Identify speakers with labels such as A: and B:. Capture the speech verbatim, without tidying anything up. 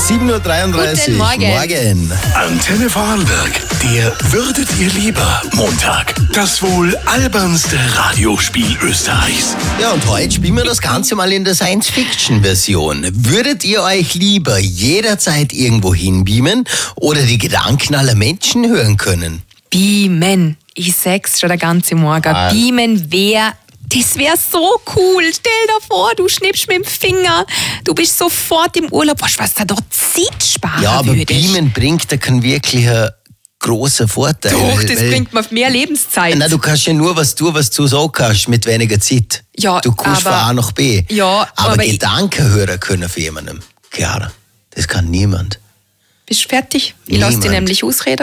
A: sieben Uhr dreiunddreißig.
B: Guten Morgen.
A: Morgen.
C: Antenne Vorarlberg, der Würdet ihr lieber Montag. Das wohl albernste Radiospiel Österreichs.
A: Ja, und heute spielen wir das Ganze mal in der Science-Fiction-Version. Würdet ihr euch lieber jederzeit irgendwo hinbeamen oder die Gedanken aller Menschen hören können?
B: Beamen. Ich sag's schon der ganze Morgen.
A: Ah.
B: Beamen wär, das wär so cool. Stell dir vor, du schnippst mit dem Finger. Du bist sofort im Urlaub. Weißt du, was da dort Zeit sparen
A: Ja, aber
B: würdest?
A: Beamen bringt da keinen wirklichen großer Vorteil.
B: Doch,
A: weil-
B: das
A: weil-
B: bringt mir mehr Lebenszeit.
A: Na, du kannst ja nur was tun, was du sagen kannst, mit weniger Zeit.
B: Ja,
A: du kommst von
B: aber-
A: A nach B.
B: Ja,
A: aber,
B: aber ich-
A: Gedanken hören können für jemanden. Klar, das kann niemand.
B: Bist du fertig? Ich lass dich
A: Niemand.
B: nämlich ausreden.